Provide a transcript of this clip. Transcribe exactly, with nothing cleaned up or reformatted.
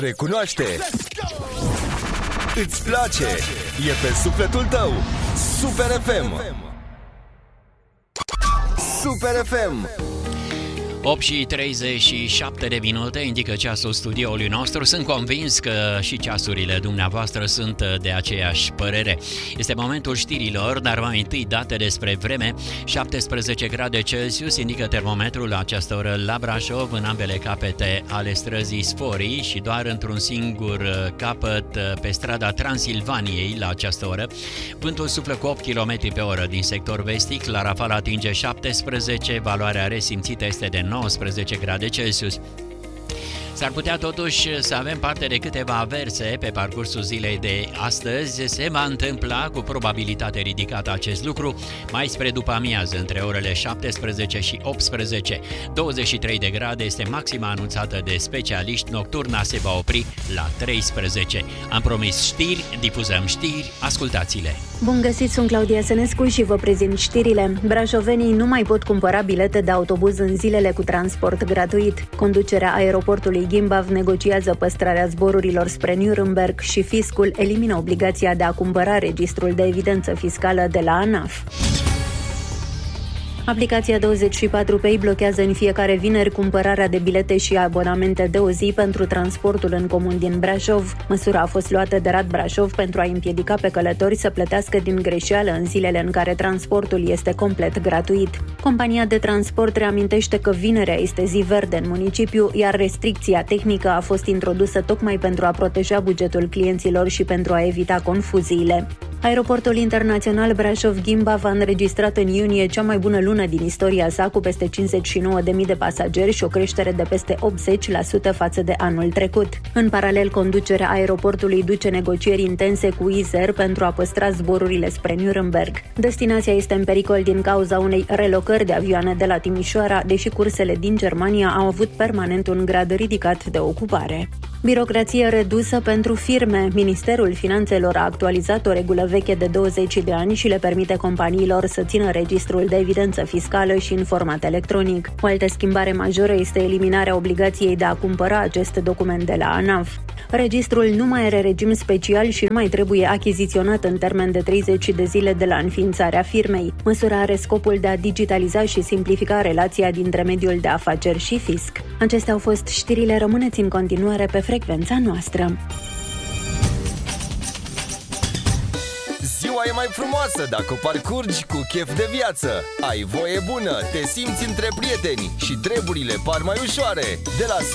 Recunoaște! Îți place! E pe sufletul tău! Super F M! Super F M! opt și treizeci și șapte de minute indică ceasul studioului nostru. Sunt convins că și ceasurile dumneavoastră sunt de aceeași părere. Este momentul știrilor, dar mai întâi date despre vreme. șaptesprezece grade Celsius indică termometrul la această oră la Brașov, în ambele capete ale străzii Sforii și doar într-un singur capăt pe strada Transilvaniei la această oră. Vântul suflă cu opt kilometri pe oră din sector vestic, la Rafal atinge șaptesprezece, valoarea resimțită este de nouăsprezece grade Celsius. S-ar putea totuși să avem parte de câteva averse pe parcursul zilei de astăzi. Se va întâmpla cu probabilitate ridicată acest lucru mai spre după amiază, între orele șaptesprezece și optsprezece. douăzeci și trei de grade este maxima anunțată de specialiști, nocturna se va opri la treisprezece. Am promis știri, difuzăm știri, ascultați-le! Bun găsit, sunt Claudia Sănescu și vă prezint știrile. Brașovenii nu mai pot cumpăra bilete de autobuz în zilele cu transport gratuit. Conducerea aeroportului Gimbav negociază păstrarea zborurilor spre Nuremberg și fiscul elimină obligația de a cumpăra registrul de evidență fiscală de la ANAF. Aplicația douăzeci și patru Pay blochează în fiecare vineri cumpărarea de bilete și abonamente de o zi pentru transportul în comun din Brașov. Măsura a fost luată de Rad Brașov pentru a împiedica pe călători să plătească din greșeală în zilele în care transportul este complet gratuit. Compania de transport reamintește că vinerea este zi verde în municipiu, iar restricția tehnică a fost introdusă tocmai pentru a proteja bugetul clienților și pentru a evita confuziile. Aeroportul internațional Brașov-Gimbav a înregistrat în iunie cea mai bună lună din istoria sa, cu peste cincizeci și nouă de mii de pasageri și o creștere de peste optzeci la sută față de anul trecut. În paralel, conducerea aeroportului duce negocieri intense cu Izer pentru a păstra zborurile spre Nuremberg. Destinația este în pericol din cauza unei relocări de avioane de la Timișoara, deși cursele din Germania au avut permanent un grad ridicat de ocupare. Birocrație redusă pentru firme. Ministerul Finanțelor a actualizat o regulă veche de douăzeci de ani și le permite companiilor să țină registrul de evidență fiscală și în format electronic. O altă schimbare majoră este eliminarea obligației de a cumpăra acest document de la ANAF. Registrul nu mai are regim special și nu mai trebuie achiziționat în termen de treizeci de zile de la înființarea firmei. Măsura are scopul de a digitaliza și simplifica relația dintre mediul de afaceri și fisc. Acestea au fost știrile, rămâneți în continuare pe frecvența noastră. Ziua e mai frumoasă dacă o parcurgi cu chef de viață. Ai voie bună, te simți între prieteni și treburile par mai ușoare. De la